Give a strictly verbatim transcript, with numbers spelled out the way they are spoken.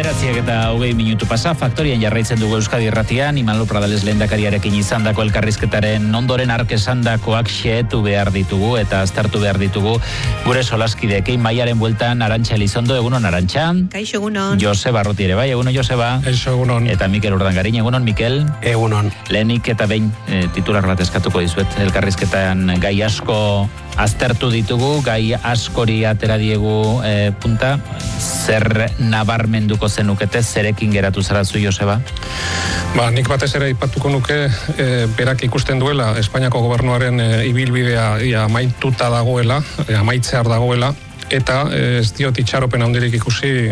Bederatziak eta hogei minutu pasa, faktorian jarraitzen dugu Euskadi Irratian, Imanol Pradales lehendakariarekin izandako elkarrizketaren ondoren ark esandakoak xehetu behar ditugu eta aztertu behar ditugu gure solaskideekin. Maiaren bueltan Arantxa Elizondo, egunon Arantxa. Kaixo, egunon. Joseba Arruti ere bai, egunon Joseba. Kaixo, egunon. Eta Mikel Urdangarin, egunon Mikel. Egunon. Lehenik eta behin e, titular bat eskatuko dizuet, elkarrizketan gai asko aztertu ditugu, gai askori atera diegu e, punta, zer nabarmenduko zenukete, zerekin geratu zarazu Joseba? Ba, nik batez ere aipatuko nuke e, berak ikusten duela Espainiako gobernuaren e, ibilbidea ia, amaituta dagoela, e, amaitzear dagoela, eta e, ez diot itxaropen handirik ikusi